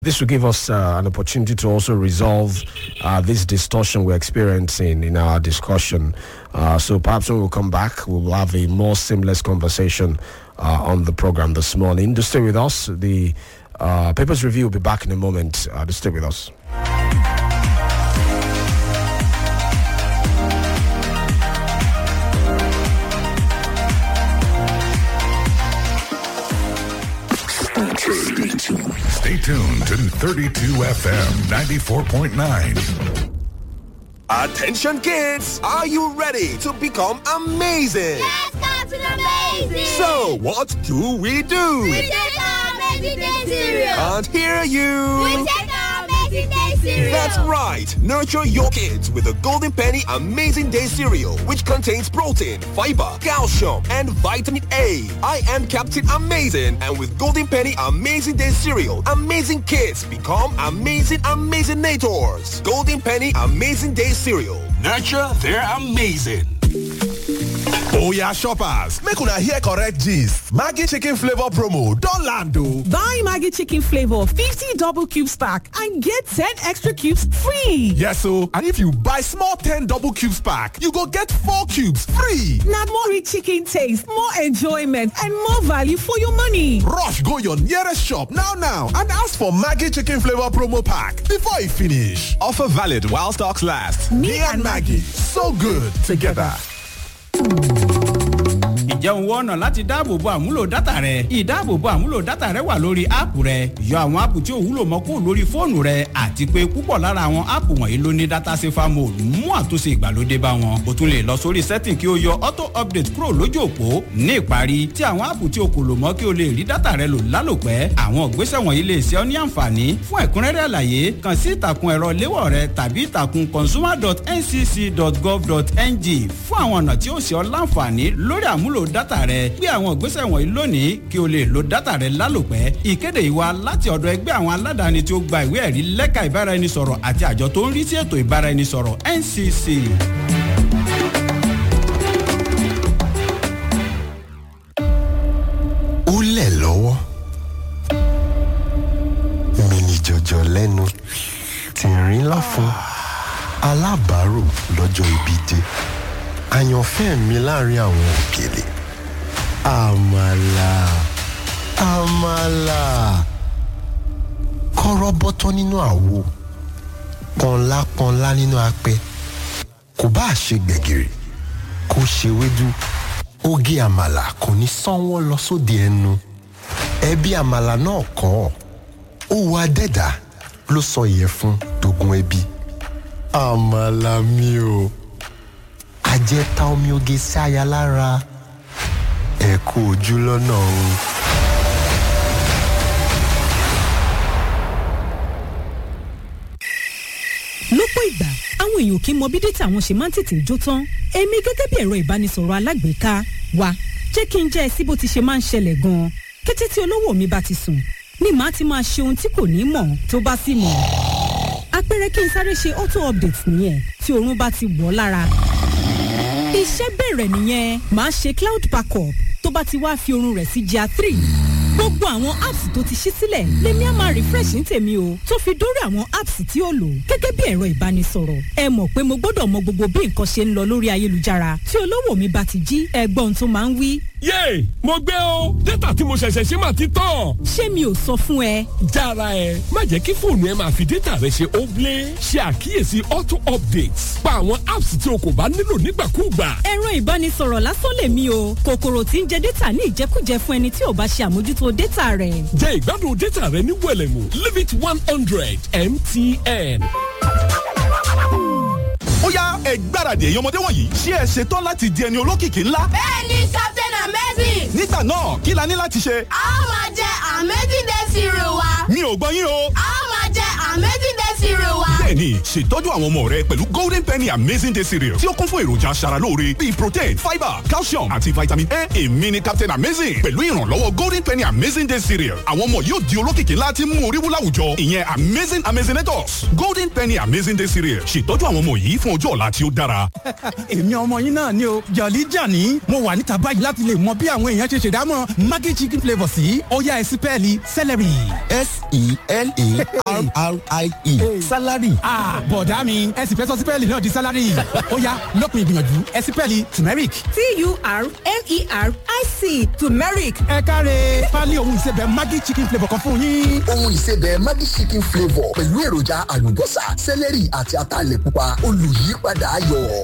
This will give us an opportunity to also resolve this distortion we're experiencing in our discussion. So perhaps when we'll come back, we'll have a more seamless conversation on the program this morning. Do stay with us. The Papers Review will be back in a moment. Do stay with us. Stay tuned to 32 FM 94.9. Attention kids, are you ready to become amazing? Yes, Captain Amazing! So, what do? We take our Amazing Day cereal! Can't hear you! We take our Amazing Day cereal! That's right! Nurture your kids with the Golden Penny Amazing Day cereal, which contains protein, fiber, calcium, and vitamin A. I am Captain Amazing, and with Golden Penny Amazing Day cereal, amazing kids become amazing-nators. Golden Penny Amazing Day cereal. Nurture their amazing. Oya shoppers, make una hear correct gist. Maggi chicken flavor promo don land o. Buy Maggi chicken flavor 50 double cubes pack and get 10 extra cubes free. Yes o, and if you buy small 10 double cubes pack, you go get 4 cubes free. Na more rich chicken taste, more enjoyment and more value for your money. Rush go your nearest shop now and ask for Maggi chicken flavor promo pack before e finish. Offer valid while stocks last. Me and Maggi, so good together. Ǹjẹ́ òun wọ́n ọ̀nà láti dáàbòbo àmúlò dátà rẹ? Ìdáàbòbo àmúlò dátà rẹ wà lórí áàpù rẹ. Yọ àwọn áàpù tí ò wúlò mọ́ kúrò lórí fóònù rẹ àti pé púpọ̀ lára àwọn áàpù wọ̀nyí ló ní data safer mode mú àtúnṣe ìgbàlódé bá wọn. O tún lè lọ sórí setting kí o yọ auto update kúrò lójú òpó. Ní ìparí, tí àwọn áàpù tí o kò lò mọ́ kí o lè rí dátà rẹ lò lálòpẹ́. Àwọn ìgbésẹ̀ wọ̀nyí lè ṣe ọ́ ní àǹfààní. Fún ẹ̀kúnrẹ́rẹ́ àlàyé, kàn sí ìtàkùn ẹ̀rọ léwọ̀ rẹ tàbí ìtàkùn consumer.ncc.gov.ng fún àwọn ọ̀nà tí ó ṣe ọ́ láǹfààní lórí àmúlò dátà rẹ. Gbé àwọn ìgbésẹ̀ wọ̀nyí lónìí kí o lè lo dátà rẹ lálòpẹ́. Ìkéde yìí wá láti ọ̀dọ̀ ẹgbẹ́ àwọn aládàáni tí ó gba ìwé ẹ̀rí lẹ́ka ìbáraẹnisọ̀rọ̀ àti àjọ tó ń rí sí ètò ìbáraẹnisọ̀rọ̀ NCC. Ó lẹ̀ lọ́wọ́ mini jọjọ lẹ́nu tìrín láfún alábàárò lọ́jọ́ ibi dé àyànfẹ́ mi láàrin àwọn òkèlè àmàlà kọ́rọ́ bọ́tọ́ nínú àwo pọnlá nínú apẹ kò bá ṣe gbẹ̀gìrì kò ṣe wédú oge àmàlà kò ní sanwó lọ sóde ẹnu ẹbí àmàlà náà kọ́ ó wo adẹ́dà ló sọ ìyẹ̀fun dògún ẹbí àmàlà mi o àjẹta omi oge sí aya lára ẹ kú ojú lọ́nà o. Lọ́pọ̀ ìgbà àwọn èèyàn kì í mọ bí dátà wọn ṣe máa ń tètè jó tán. Èmi gẹ́gẹ́ bí ẹ̀rọ ìbánisọ̀rọ̀ alágbèéká wa jẹ́ kí n jẹ́ ẹ sí bó ti ṣe máa ń ṣẹlẹ̀ gan-an. Kété tí olówó mi bá ti sùn ni màá ti máa ṣe ohun tí kò ní mọ̀ tó bá sì mọ̀. Àpẹẹrẹ kí n sáré ṣe auto update nìyẹn tí oorun bá ti wọ̀ lára. Iṣẹ́ bẹ̀rẹ̀ nìyẹn, màá ṣe cloud backup tó bá ti wá fi oorun rẹ̀ sí GIA 3. Gbogbo àwọn apps tó ti ṣí sílẹ̀ lèmi á máa refresh ní tèmi o, tó fi dórí àwọn apps tí ó lò gẹ́gẹ́ bí ẹ̀rọ ìbánisọ̀rọ̀. Ẹ mọ̀ pé mo gbọ́dọ̀ mọ gbogbo bí nǹkan ṣe ń lọ lórí ayélujára. Tí olówó mi bá ti jí, ẹgbọ́n tó máa ń wí. Yéè, mo gbé o, dátà tí mo ṣẹ̀ṣẹ̀ ṣe máa ti tán. Ṣé mi ò sọ fún ẹ? Jára ẹ, má jẹ́ kí fóònù ẹ máa fi dátà rẹ ṣe óblé. Ṣe àkíyèsí auto updates. Pa àwọn apps tí o kò bá nílò nígbàkúùgbà. Ẹ̀rọ ìbánisọ̀rọ̀ lásán lèmi o. Kòkòrò tí ń jẹ dátà ní ìjẹkújẹ fún ẹni tí ò bá ṣe àmójútó dátà rẹ̀. Jẹ ìgbádùn dátà rẹ ní wẹ̀lẹ̀mú. Leave it 100 MTN. Ó yá ẹ gbáradì ẹ̀yin ọmọdé wọ̀nyí. Ṣé ẹ ṣetán láti di ẹni olókìkí ńlá? Bẹ́ẹ̀ni, Captain Amazing! Nígbà náà, kí la ní láti ṣe? A ó máa jẹ Amazing Day cereal wa. Mi ò gbọ́ yín o. A ó máa jẹ Amazing Day cereal wa. Bẹ́ẹ̀ni, ṣètọ́jú àwọn ọmọ rẹ pẹ̀lú Golden Penny Amazing Day Cereal tí ó kún fún èròjà aṣaralóore bíi protein, fibre, calcium àti vitamin A. Èmi ni Captain Amazing pẹ̀lú ìrànlọ́wọ́ Golden Penny Amazing Day Cereal. Àwọn ọmọ yóò di olókìkí ńlá tí mú orí wú láwùjọ. Ìyẹn Amazinators. Golden Penny Amazing Day Cereal. Ṣètọ́jú àwọn ọmọ yìí fún ọjọ́ ọ̀la tí ó dára. Èmi ọmọ yín náà ni o, Jolly Johnny. Mo wà níta báyìí láti lè mọ bí àwọn èèyàn ṣe ṣèdámọ̀ Maggi chicken flavour sí. Ó yá ẹ sí pẹ́ẹ́lí celery. S-E-L-A-R-R-I-E. Salary. Bọ̀dá mi, ẹ sì fẹ́ sọ sí pẹ́ẹ́lì náà di salary. Ó yá lópin ìgbìyànjú ẹ sí pẹ́ẹ́lì turmeric. T-U-R-M-E-R-I-C turmeric. Ẹ káre pálí ohun ìsebẹ̀ Maggi chicken flavour kan fún yín. Ohun ìsebẹ̀ Maggi chicken flavour pẹ̀lú èròjà àlùbọ́sà, sẹ́lẹ̀rì àti ataalẹ̀ pupa olùyípadà ayọ̀.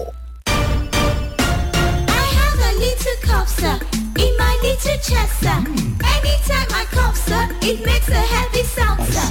I have a little cough, sir, in my little chest, sir. Anytime I cough, sir, it makes a heavy sound, sir.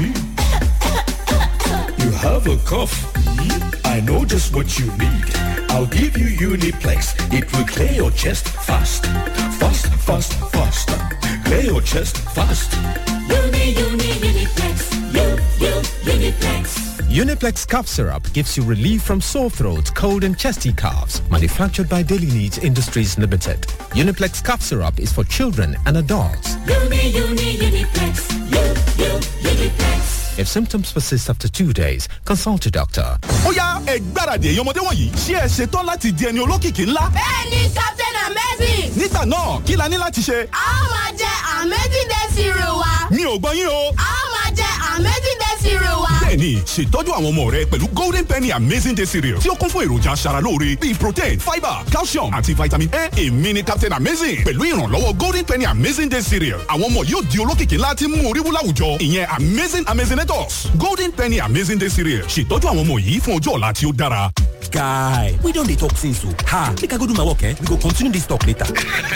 You have a cough? I know just what you need. I'll give you Uniplex. It will clear your chest fast. Fast, fast, fast. Clear your chest fast. Uniplex. Uniplex. Uniplex cough syrup gives you relief from sore throat, cold and chesty coughs. Manufactured by Daily Needs Industries Limited. Uniplex cough syrup is for children and adults. Uniplex. Uniplex. If symptoms persist after 2 days, consult your doctor. Ó yá ẹ gbáradì ẹ̀yin ọmọdé wọ̀nyí. Ṣé ẹ ṣetán láti di ẹni olókìkí ńlá? Bẹ́ẹ̀ni, Captain Amazing. Nígbà náà, kí la ní láti ṣe? A ó máa jẹ Amazing Day cereal wa. Mi ò gbọ́ yín o. A ó máa jẹ Amazing Day cereal wa. Bẹ́ẹ̀ni, ṣètọ́jú àwọn ọmọ rẹ pẹ̀lú Golden Penny Amazing Day Cereal tí ó kún fún èròjà aṣaralóore bíi protein, fibre, calcium àti vitamin A. Èmi ni Captain Amazing pẹ̀lú ìrànlọ́wọ́ Golden Penny Amazing Day Cereal. Àwọn ọmọ yóò di olókìkí ńlá tí mú orí wú láwùjọ. Ìyẹn Amazinators. Golden Penny Amazing Day Cereal. Ṣètọ́jú àwọn ọmọ yìí fún ọjọ́ ọ̀la tí ó dára. Guy, we don dey talk since o. Make I go do my work, we go continue this talk later.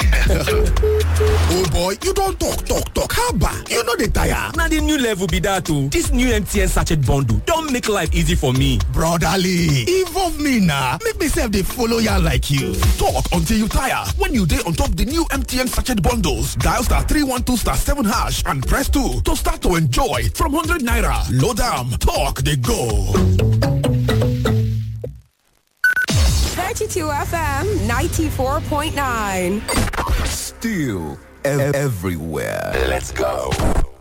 Oh boy, you don talk. Haba, you no dey tire. Na the new level be that o. This new MTN sachet bundle don make life easy for me. Brotherly, involve me na. Make me sef dey follow ya like you. Talk until you tire. When you dey on top the new MTN sachet bundles, dial *312*7# and press 2 to start to enjoy from 100 naira. Load am, talk dey go. 32 FM 94.9. Still everywhere. Let's go.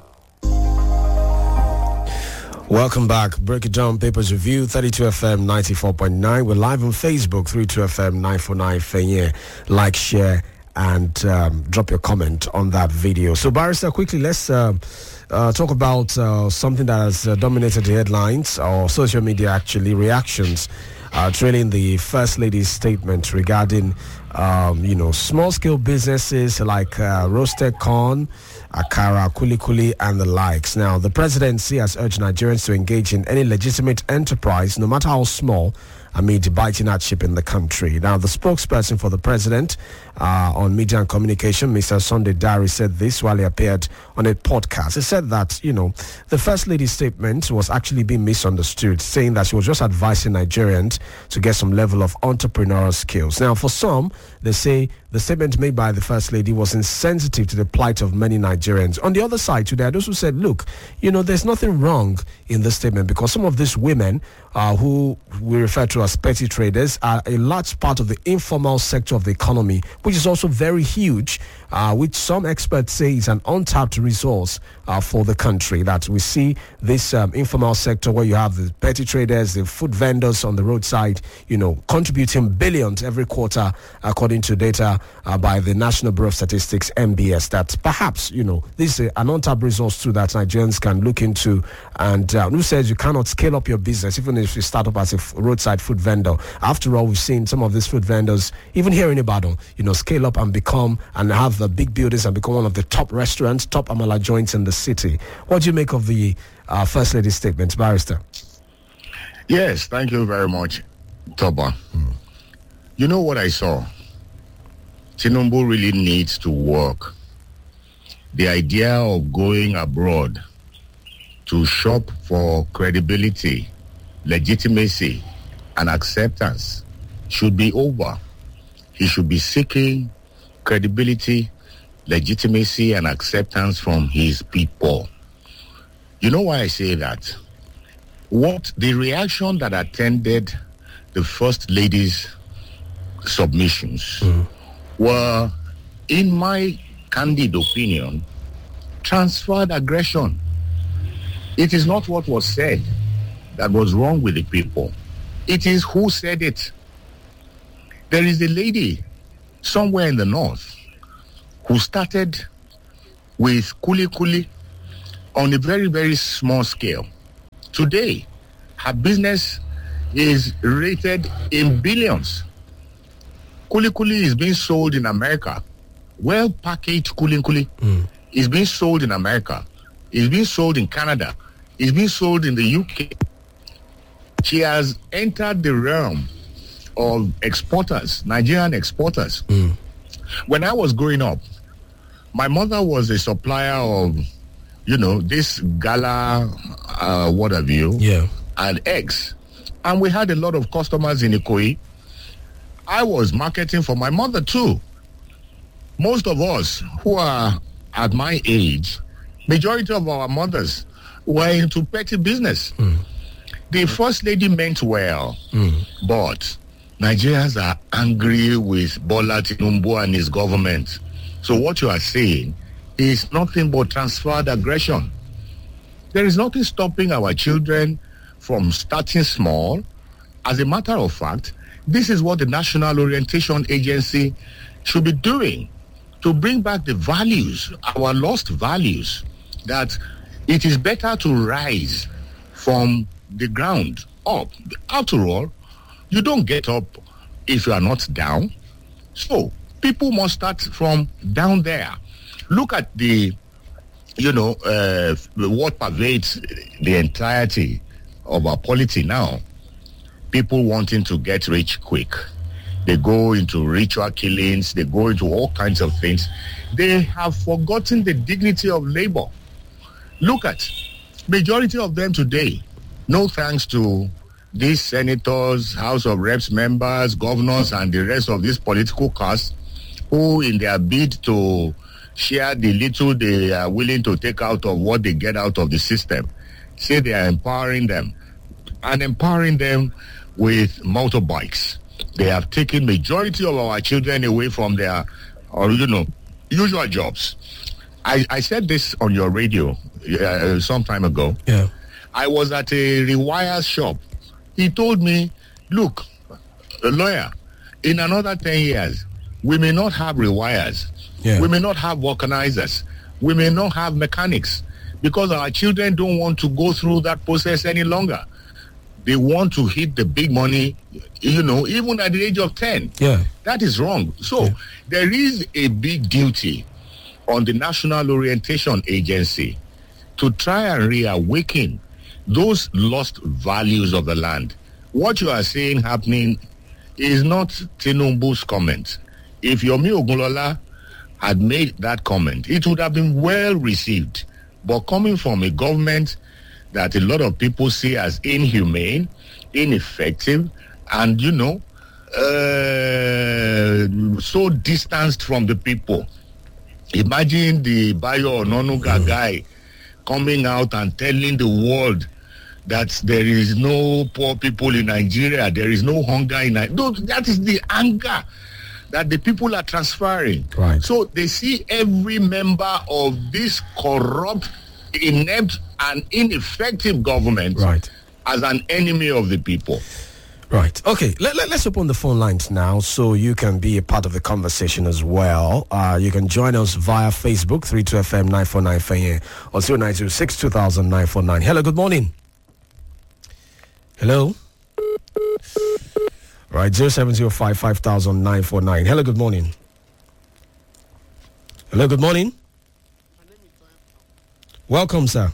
Welcome back. Break It Down Papers Review, 32 FM 94.9. We're live on Facebook, 32 FM 949 Fenye. Like, share, and drop your comment on that video. So, Barrister, quickly, let's talk about something that has dominated the headlines, or social media actually, reactions, trailing the First Lady's statement regarding, small-scale businesses like roasted corn, akara, kulikuli, and the likes. Now, the presidency has urged Nigerians to engage in any legitimate enterprise, no matter how small, amid biting hardship in the country. Now, the spokesperson for the president on media and communication, Mr. Sunday Dari, said this while he appeared on a podcast. He said that, the First Lady's statement was actually being misunderstood, saying that she was just advising Nigerians to get some level of entrepreneurial skills. Now, for some, they say the statement made by the First Lady was insensitive to the plight of many Nigerians. On the other side, today, I also said, look, there's nothing wrong in this statement, because some of these women who we refer to as petty traders are a large part of the informal sector of the economy, which is also very huge, which some experts say is an untapped resource for the country. That we see this informal sector where you have the petty traders, the food vendors on the roadside, contributing billions every quarter, according to data by the National Bureau of Statistics, NBS, that perhaps, this is an untapped resource too that Nigerians can look into. And who says you cannot scale up your business even if you start up as a roadside food vendor? After all, we've seen some of these food vendors, even here in Ibadan, scale up and become and have the big buildings and become one of the top restaurants, top amala joints in the city. What do you make of the First Lady's statement, Barrister? Yes, thank you very much, Toba. You know what I saw? Tinubu really needs to work. The idea of going abroad to shop for credibility, legitimacy, and acceptance should be over. He should be seeking credibility, legitimacy, and acceptance from his people. You know why I say that? what the reaction that attended the First Lady's submissions were, in my candid opinion, transferred aggression. It is not what was said that was wrong with the people. It is who said it. There is a lady somewhere in the north who started with kuli kuli on a very, very small scale. Today, her business is rated in billions. Kuli kuli is being sold in America. Well-packaged kuli kuli is being sold in America. It's being sold in Canada. It's being sold in the UK. She has entered the realm of exporters, Nigerian exporters. When I was growing up, my mother was a supplier of, this gala, what have you, and eggs. And we had a lot of customers in Ikoyi. I was marketing for my mother too. Most of us who are at my age, majority of our mothers were into petty business. The First Lady meant well, but Nigerians are angry with Bola Tinubu and his government. So what you are saying is nothing but transferred aggression. There is nothing stopping our children from starting small. As a matter of fact, this is what the National Orientation Agency should be doing to bring back the values, our lost values, that it is better to rise from the ground up. After all, you don't get up if you are not down. So people must start from down there. Look at the, what pervades the entirety of our polity now. People wanting to get rich quick. They go into ritual killings. They go into all kinds of things. They have forgotten the dignity of labor. Look at majority of them today. No thanks to these senators, House of Reps members, governors, and the rest of this political caste who, in their bid to share the little they are willing to take out of what they get out of the system, say they are empowering them. And empowering them with motorbikes. They have taken majority of our children away from their, usual jobs. I said this on your radio some time ago. Yeah. I was at a rewire shop. He told me, look, a lawyer, in another 10 years, we may not have rewires. Yeah. We may not have vulcanizers. We may not have mechanics because our children don't want to go through that process any longer. They want to hit the big money, even at the age of 10. Yeah. That is wrong. So there is a big duty on the National Orientation Agency to try and reawaken those lost values of the land. What you are saying happening is not Tinubu's comment. If Yomi Ogunlola had made that comment, it would have been well received. But coming from a government that a lot of people see as inhumane, ineffective, and, so distanced from the people. Imagine the Bayo Ononuga guy coming out and telling the world that there is no poor people in Nigeria, there is no hunger in Nigeria. That is the anger that the people are transferring. Right. So they see every member of this corrupt, inept, and ineffective government as an enemy of the people. Right. Okay. Let's open the phone lines now so you can be a part of the conversation as well. You can join us via Facebook, 32FM 949 FAN, or 0926 2000 949. Hello, good morning. Hello. Right, 0705 5000 949. Hello, good morning. Hello, good morning. Welcome, sir.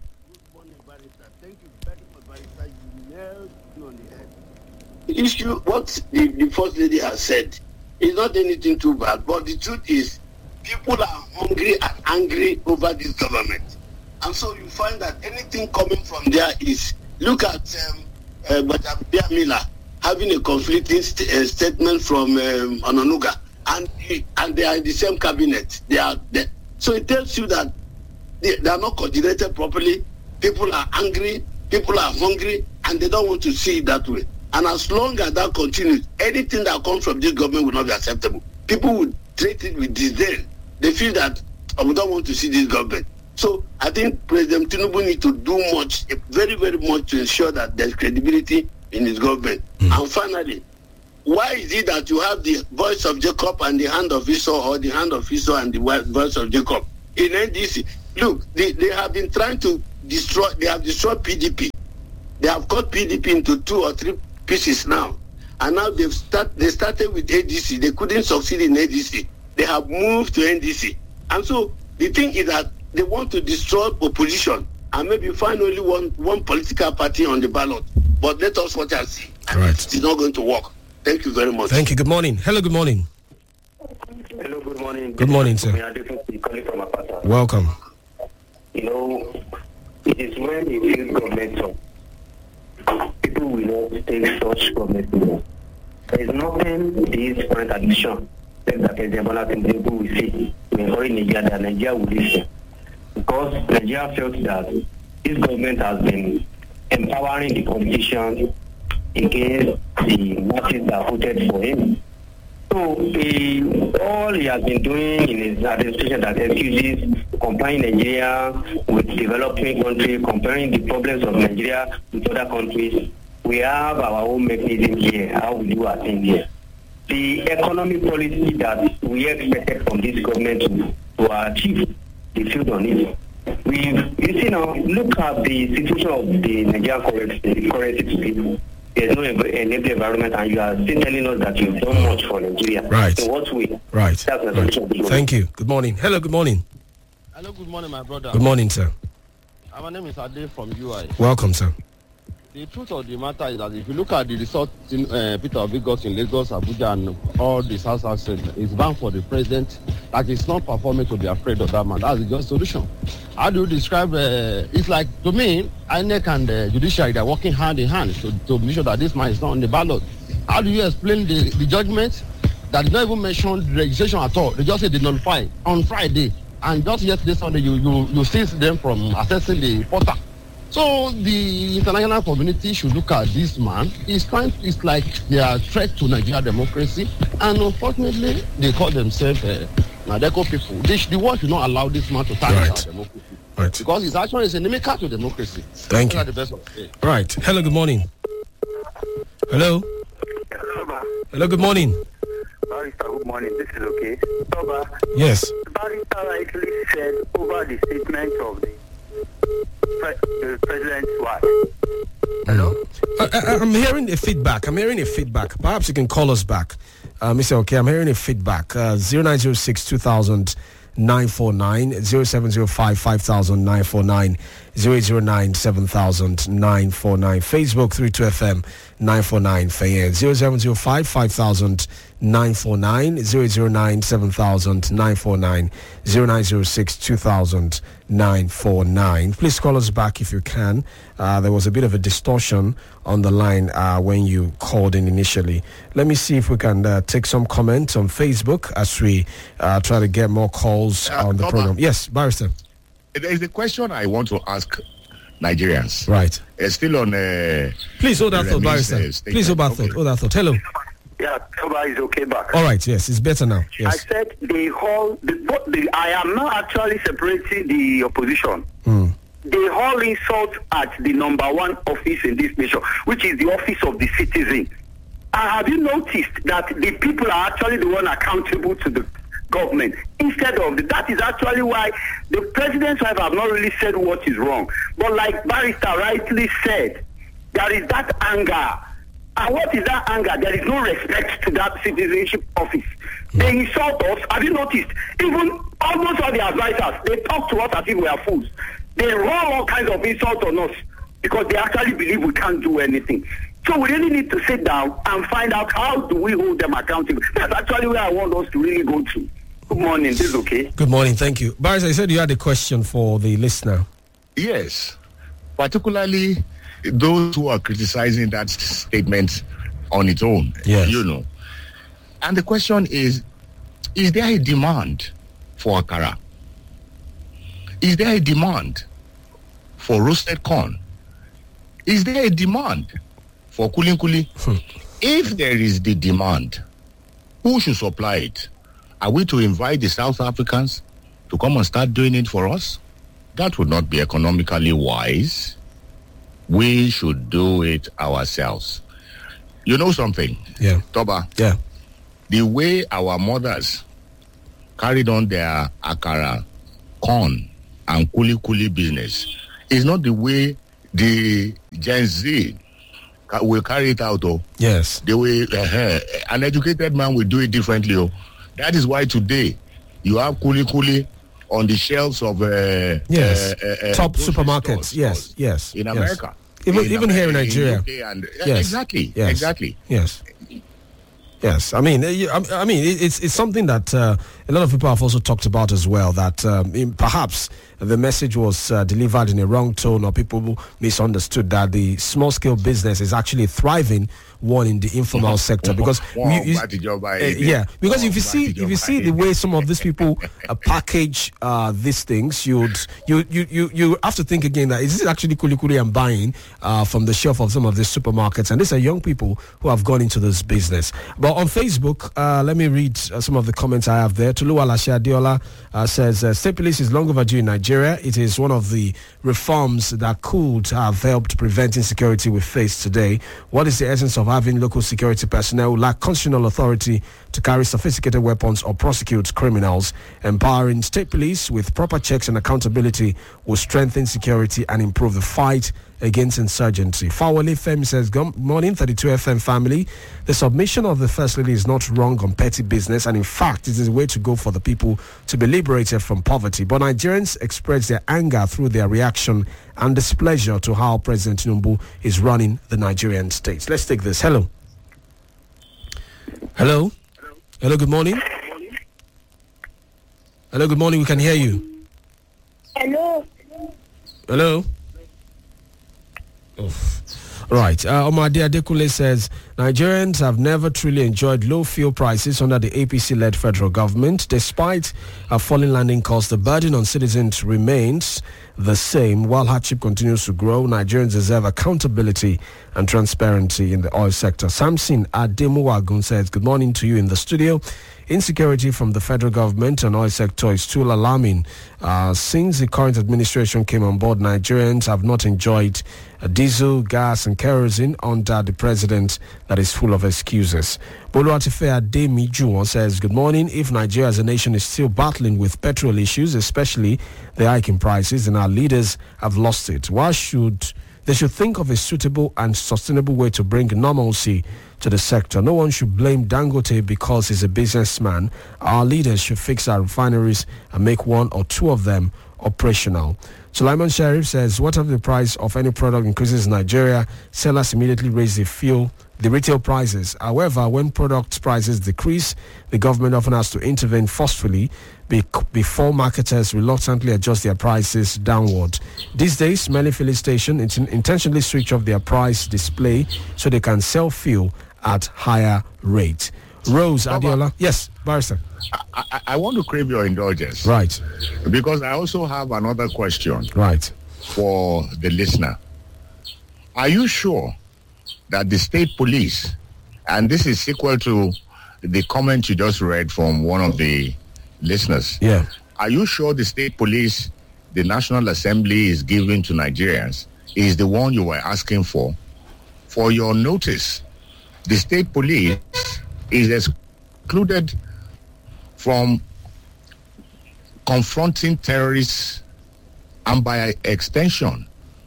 The issue, what the First Lady has said, is not anything too bad. But the truth is, people are hungry and angry over this government. And so you find that anything coming from there is, look at Bajabia Miller having a conflicting statement from Ononuga, and they are in the same cabinet. They are so it tells you that they are not coordinated properly. People are angry, People are hungry and they don't want to see it that way. And as long as that continues, anything that comes from this government will not be acceptable. People will treat it with disdain. They feel that we don't want to see this government. So I think President Tinubu needs to do much, very, very much to ensure that there's credibility in his government. And finally, why is it that you have the voice of Jacob and the hand of Esau, or the hand of Esau and the voice of Jacob in NDC? Look, they have been trying to destroy, they have destroyed PDP. They have cut PDP into 2 or 3 pieces now. And now they started with ADC. They couldn't succeed in ADC. They have moved to NDC. And so the thing is that they want to destroy opposition and maybe find only one political party on the ballot. But let us watch and see. Right. It's not going to work. Thank you very much. Thank you. Good morning. Hello, good morning. Hello, good morning. Good morning, sir. Welcome. You know, it is when it is government, people will not take such government. There is nothing this current addition that President Bola Tinubu will see to encourage Nigeria that Nigeria will listen. Because Nigeria felt that this government has been empowering the competition against the masses that voted for him. So all he has been doing in his administration that excuses comparing Nigeria with developing countries, comparing the problems of Nigeria with other countries. We have our own mechanism here, how we do our thing here. The economic policy that we expected from this government to achieve, they failed on it. You see now, look at the situation of the Nigerian currency today. There's no enabling environment, and you are still telling us that you've done much for Nigeria. Right. In what way? Right. That's the Right. Thank you. Good morning. Hello, good morning. Hello, good morning, my brother. Good morning, sir. My name is Ade from UI. Welcome, sir. The truth of the matter is that if you look at the result in Peter Obi got in Lagos, Abuja, and all the South South, it's bound for the president that is not performing to be afraid of that man. That's the just solution. How do you describe? It's like, to me, INEC and the judiciary, they're working hand in hand to make sure that this man is not on the ballot. How do you explain the judgment that did not even mention registration at all? They just say they nullify on Friday, and just yesterday Sunday you cease them from accessing the portal. So the international community should look at this man. It's like they are a threat to Nigerian democracy, and unfortunately, they call themselves Nadeko people. The world should not allow this man to target our democracy. Right. Because his action is inimical to democracy. Thank you. The best of it. Right. Hello, good morning. Hello. Hello, good morning. Barrister, good morning. This is okay. Toba. Yes. Barrister rightly said over the statement of the president's wife. Hello? I'm hearing a feedback. Perhaps you can call us back. Mr. Okay, I'm hearing a feedback. 0906 2000 949, 0705 5000 949, 0809 7000 949. Facebook 32FM 949 Faye, 0705 5000 949, 0809 7000 949, 0906 2000 949. Please call us back if you can. There was a bit of a distortion on the line when you called in initially. Let me see if we can take some comments on Facebook as we try to get more calls on the program. Yes, Barrister. There is a question I want to ask Nigerians. Right. It's still on... Please hold that thought, Barrister. Please hold that thought. Hold that thought. Hello. Yeah, Toba is okay back. All right, yes, it's better now. Yes. I said I am not actually separating the opposition. The whole insult at the number one office in this nation, which is the office of the citizen. Have you noticed that the people are actually the one accountable to the government instead of that is actually why the president's wife have not really said what is wrong. But like Barrister rightly said, there is that anger. And what is that anger? There is no respect to that citizenship office. They insult us. Have you noticed? Even almost all the advisors, they talk to us as if we are fools. They roll all kinds of insults on us because they actually believe we can't do anything. So we really need to sit down and find out how do we hold them accountable. That's actually where I want us to really go to. Good morning. This is okay. Good morning. Thank you. Barrister, I said you had a question for the listener. Yes. Particularly those who are criticizing that statement on its own, you know. And the question is there a demand for akara? Is there a demand for roasted corn? Is there a demand for kuli? If there is the demand, who should supply it? Are we to invite the South Africans to come and start doing it for us? That would not be economically wise. We should do it ourselves. You know something? Yeah. Toba? Yeah. The way our mothers carried on their akara, corn, and kuli business is not the way the Gen Z will carry it out. Oh. Yes. The way an educated man will do it differently. Oh. That is why today you have kuli on the shelves of top supermarkets. Yes. In America. Even here in Nigeria. UK and, Exactly. Yes, I mean, it's something that a lot of people have also talked about as well. That perhaps the message was delivered in a wrong tone, or people misunderstood that the small-scale business is actually thriving. One in the informal sector, because because if you see the way some of these people package these things, you have to think again that is this actually kuli I'm buying from the shelf of some of these supermarkets, and these are young people who have gone into this business. But on Facebook, let me read some of the comments I have there. Tulu Alasha Diola says state police is long overdue in Nigeria. It is one of the reforms that could have helped prevent insecurity we face today. What is the essence of having local security personnel who lack constitutional authority to carry sophisticated weapons or prosecute criminals? Empowering state police with proper checks and accountability will strengthen security and improve the fight against insurgency. Fawale Femi says, good morning, 32FM family. The submission of the First Lady is not wrong on petty business, and in fact, it is a way to go for the people to be liberated from poverty. But Nigerians express their anger through their reaction and displeasure to how President Tinubu is running the Nigerian state. Let's take this. Hello, good morning. Hello, good morning. We can hear you. Hello. Right. Omadi Adekule says Nigerians have never truly enjoyed low fuel prices under the APC-led federal government. Despite a falling landing cost, the burden on citizens remains the same. While hardship continues to grow, Nigerians deserve accountability and transparency in the oil sector. Samson Ademuwagun says, good morning to you in the studio. Insecurity from the federal government and oil sector is too alarming. Since the current administration came on board, Nigerians have not enjoyed diesel, gas and kerosene under the president that is full of excuses. Boluwatife Ademijuwon says, good morning. If Nigeria as a nation is still battling with petrol issues, especially the hike in prices, and our leaders have lost it, they should think of a suitable and sustainable way to bring normalcy to the sector. No one should blame Dangote because he's a businessman. Our leaders should fix our refineries and make one or two of them operational. Sulaiman Sharif says, whatever the price of any product increases in Nigeria, sellers immediately raise the retail prices. However, when product prices decrease, the government often has to intervene forcefully before marketers reluctantly adjust their prices downward. These days, many filling stations intentionally switch off their price display so they can sell fuel at higher rate. Rose Adiola. Yes, Barrister. I want to crave your indulgence. Right. Because I also have another question. Right. For the listener. Are you sure that the state police, and this is equal to the comment you just read from one of the listeners. Yeah. Are you sure the state police, the National Assembly is giving to Nigerians, is the one you were asking for? For your notice, the state police is excluded from confronting terrorists and by extension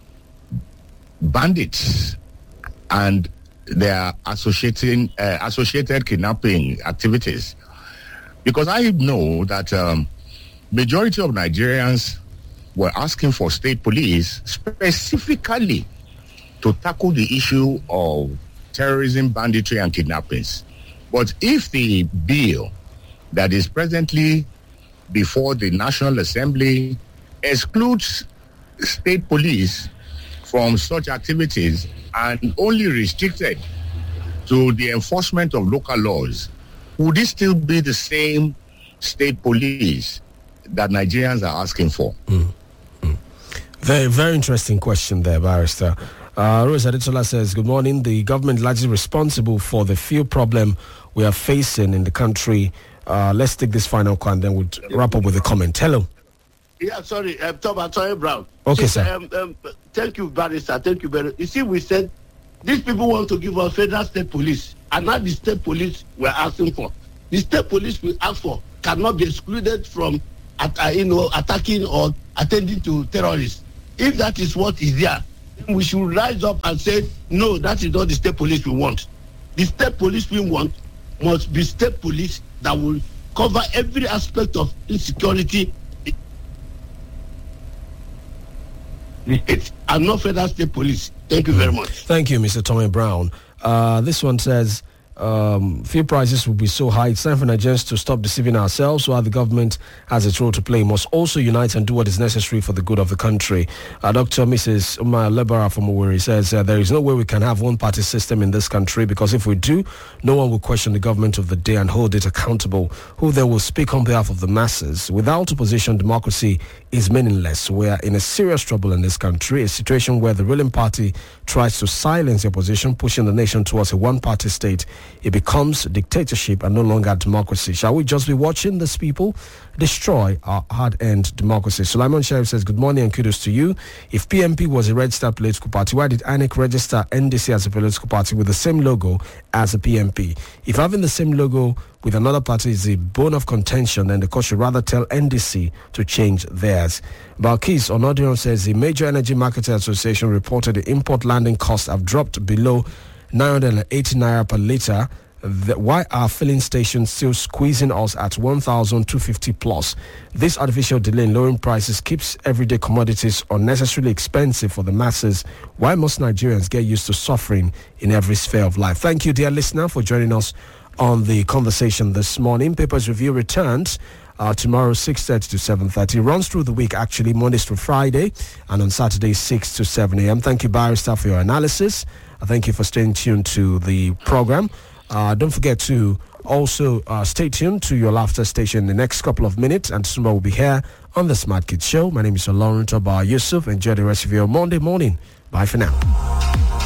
bandits and their associated kidnapping activities. Because I know that majority of Nigerians were asking for state police specifically to tackle the issue of terrorism, banditry, and kidnappings. But if the bill that is presently before the National Assembly excludes state police from such activities and only restricted to the enforcement of local laws, would it still be the same state police that Nigerians are asking for? Very, very interesting question there, Barrister. Rose Aditola says, good morning. The government is largely responsible for the fuel problem we are facing in the country. Let's take this final call and then we'll wrap up with a comment. Hello. Yeah, sorry, Tony Brown. Okay, sir. Thank you, Barrister. Thank you very much. You see, we said these people want to give us federal state police, and not the state police we're asking for. The state police we ask for cannot be excluded from attacking or attending to terrorists. If that is what is there, then we should rise up and say, no, that is not the state police we want. The state police we want must be state police that will cover every aspect of insecurity and not federal state police. Thank you very much. Thank you, Mr. Tommy Brown. This one says, fuel prices will be so high. It's time for Nigerians to stop deceiving ourselves. While the government has its role to play, must also unite and do what is necessary for the good of the country. Dr. Mrs. Umar Lebara from Owerri says, there is no way we can have one-party system in this country, because if we do, no one will question the government of the day and hold it accountable, who then will speak on behalf of the masses. Without opposition, democracy is meaningless. We are in a serious trouble in this country, a situation where the ruling party tries to silence the opposition, pushing the nation towards a one-party state. It becomes dictatorship and no longer democracy. Shall we just be watching these people destroy our hard-earned democracy? Sulaiman Sheriff says, good morning and kudos to you. If PMP was a registered political party, why did INEC register NDC as a political party with the same logo as the PMP? If having the same logo with another party is a bone of contention, then the court should rather tell NDC to change theirs. Balkis Onodion says, the Major Energy Marketing Association reported the import landing costs have dropped below 980 naira per litre. Why are filling stations still squeezing us at 1,250 plus? This artificial delay in lowering prices keeps everyday commodities unnecessarily expensive for the masses. Why must Nigerians get used to suffering in every sphere of life? Thank you, dear listener, for joining us on the conversation this morning. Papers Review returns tomorrow 6:30 to 7:30. Runs through the week, actually, Mondays to Friday, and on Saturdays 6 to 7 a.m. Thank you, Barrister, for your analysis. Thank you for staying tuned to the program. Don't forget to also stay tuned to your laughter station in the next couple of minutes, and Sumba will be here on the Smart Kids Show. My name is Olorun Toba Yusuf. Enjoy the rest of your Monday morning. Bye for now.